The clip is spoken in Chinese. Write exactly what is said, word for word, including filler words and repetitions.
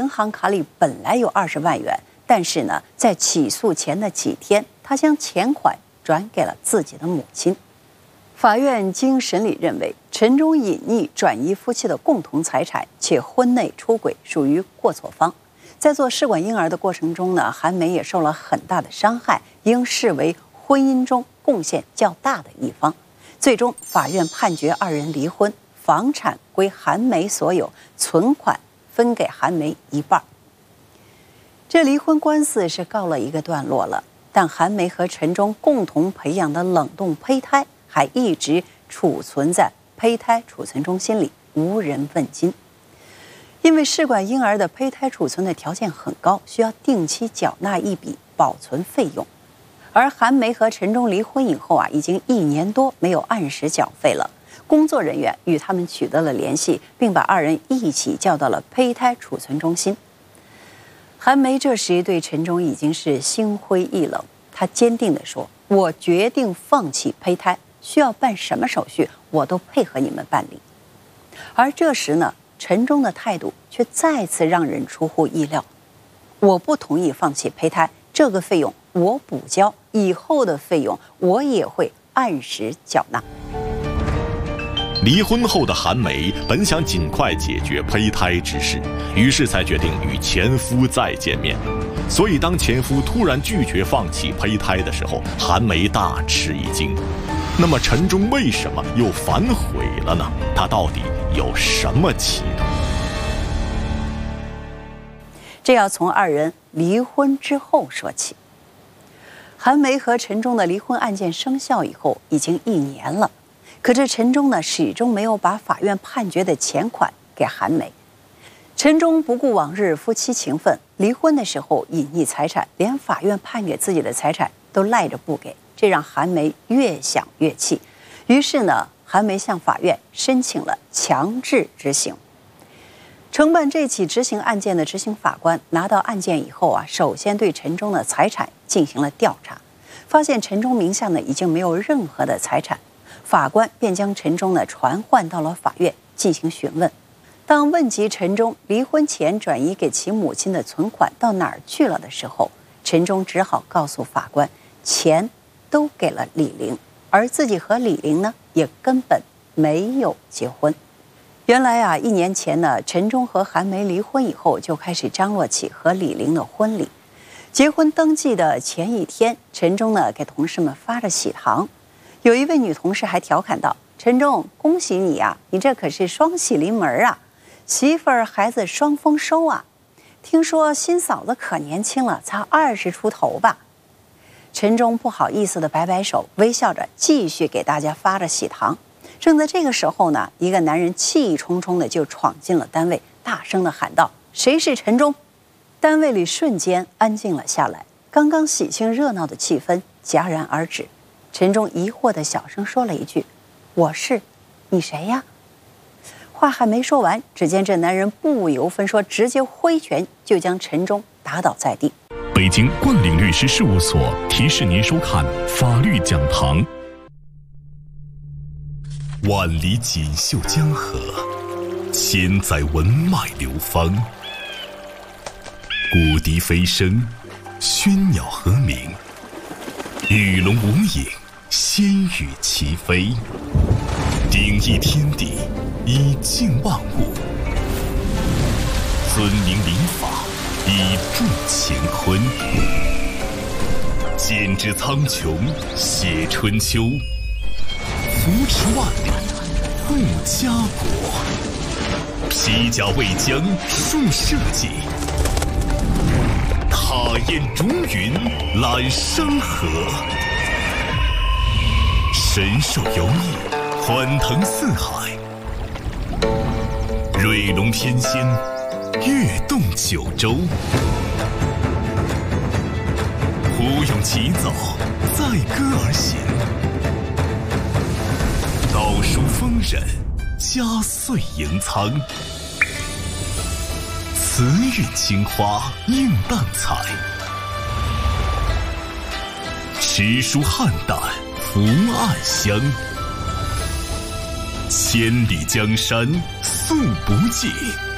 银行卡里本来有二十万元，但是呢，在起诉前的几天，他将钱款转给了自己的母亲。法院经审理认为，陈忠隐匿转移夫妻的共同财产，且婚内出轨属于过错方。在做试管婴儿的过程中呢，韩梅也受了很大的伤害，应视为婚姻中贡献较大的一方。最终，法院判决二人离婚，房产归韩梅所有，存款分给韩梅一半。这离婚官司是告了一个段落了，但韩梅和陈忠共同培养的冷冻胚胎还一直储存在胚胎储存中心里，无人问津。因为试管婴儿的胚胎储存的条件很高，需要定期缴纳一笔保存费用。而韩梅和陈忠离婚以后啊，已经一年多没有按时缴费了。工作人员与他们取得了联系，并把二人一起叫到了胚胎储存中心。韩梅这时对陈忠已经是心灰意冷，她坚定地说：“我决定放弃胚胎，需要办什么手续，我都配合你们办理。”而这时呢，陈忠的态度却再次让人出乎意料：“我不同意放弃胚胎，这个费用我补交，以后的费用我也会按时缴纳。” 离婚后的韩梅本想尽快解决胚胎之事，于是才决定与前夫再见面。所以当前夫突然拒绝放弃胚胎的时候，韩梅大吃一惊。那么陈忠为什么又反悔了呢？他到底有什么企图？ 这要从二人离婚之后说起。韩梅和陈忠的离婚案件生效以后已经一年了，可这陈忠呢，始终没有把法院判决的钱款给韩梅。陈忠不顾往日夫妻情分，离婚的时候隐匿财产，连法院判给自己的财产都赖着不给，这让韩梅越想越气。于是呢，韩梅向法院申请了强制执行。承办这起执行案件的执行法官拿到案件以后啊，首先对陈忠的财产进行了调查，发现陈忠名下呢已经没有任何的财产。法官便将陈忠呢传唤到了法院进行询问。当问及陈忠离婚前转移给其母亲的存款到哪儿去了的时候，陈忠只好告诉法官，钱都给了李玲，而自己和李玲呢也根本没有结婚。原来啊，一年前呢，陈忠和韩梅离婚以后，就开始张罗起和李玲的婚礼。结婚登记的前一天，陈忠呢给同事们发着喜糖。有一位女同事还调侃道：“陈忠，恭喜你啊，你这可是双喜临门啊，媳妇儿孩子双丰收啊！听说新嫂子可年轻了，才二十出头吧？”陈忠不好意思地摆摆手，微笑着继续给大家发着喜糖。正在这个时候呢，一个男人气冲冲的就闯进了单位，大声地喊道：“谁是陈忠？”单位里瞬间安静了下来，刚刚喜庆热闹的气氛戛然而止。陈忠疑惑地小声说了一句：“我是，你谁呀？”话还没说完，只见这男人不由分说，直接挥拳就将陈忠打倒在地。 北京冠岭律师事务所提示您收看法律讲堂。万里锦绣江河，千载文脉流芳。古笛飞声，喧鸟和鸣，与龙无影，仙羽齐飞。鼎益天地，以静万物；尊明礼法，以助乾坤。剪纸苍穹，写春秋；扶持万里，护家国。披甲为将，树社稷；踏烟逐云，揽山河。神兽游弋，欢腾四海；瑞龙翩跹，跃动九州。胡咏其奏，载歌而行；道书丰稔，家岁盈仓。慈韵青花，映淡彩；诗书汉淡，福暗香。千里江山，素不尽；